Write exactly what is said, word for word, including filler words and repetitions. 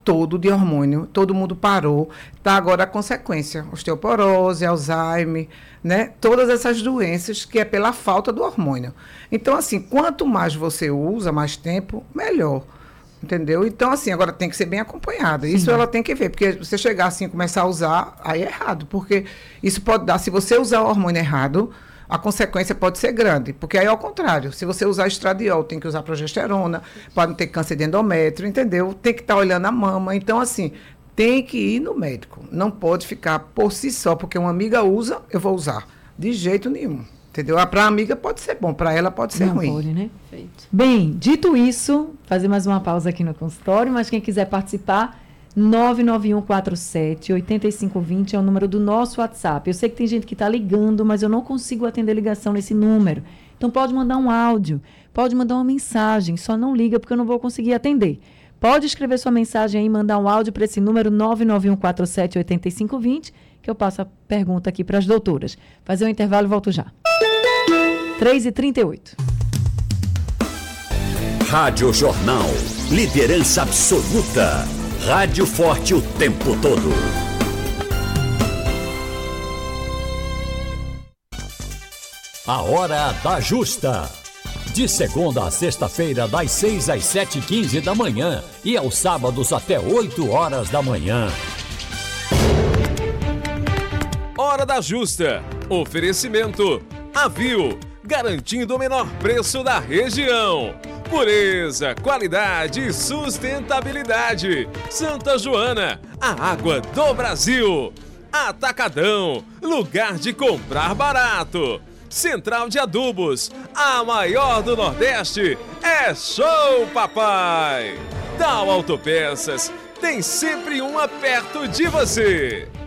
todo de hormônio, todo mundo parou, tá agora a consequência, osteoporose, Alzheimer, né? Todas essas doenças que é pela falta do hormônio. Então, assim, quanto mais você usa, mais tempo, melhor. Entendeu? Então, assim, agora tem que ser bem acompanhada. Isso ela tem que ver, porque você chegar assim e começar a usar, aí é errado, porque isso pode dar, se você usar o hormônio errado, a consequência pode ser grande, porque aí é ao contrário, se você usar estradiol, tem que usar progesterona, pode ter câncer de endométrio, entendeu? Tem que estar olhando a mama, então assim, tem que ir no médico, não pode ficar por si só, porque uma amiga usa, eu vou usar, de jeito nenhum, entendeu? Para a amiga pode ser bom, para ela pode ser não ruim. Pode, né? Perfeito. Bem, dito isso, fazer mais uma pausa aqui no consultório, mas quem quiser participar, nove nove um quatro sete, oito cinco dois zero é o número do nosso WhatsApp. Eu sei que tem gente que está ligando, mas eu não consigo atender ligação nesse número. Então pode mandar um áudio, pode mandar uma mensagem, só não liga porque eu não vou conseguir atender. Pode escrever sua mensagem aí e mandar um áudio para esse número nove nove um quatro sete, oito cinco dois zero, que eu passo a pergunta aqui para as doutoras. Fazer um intervalo e volto já. três e trinta e oito. Rádio Jornal. Liderança absoluta. Rádio forte o tempo todo. A Hora da Justa. De segunda a sexta-feira, das seis às sete e quinze da manhã. E aos sábados até oito horas da manhã. Hora da Justa. Oferecimento. Avio. Garantindo o menor preço da região. Pureza, qualidade e sustentabilidade. Santa Joana, a água do Brasil. Atacadão, lugar de comprar barato. Central de Adubos, a maior do Nordeste. É show, papai! Tal Autopeças, tem sempre uma perto de você.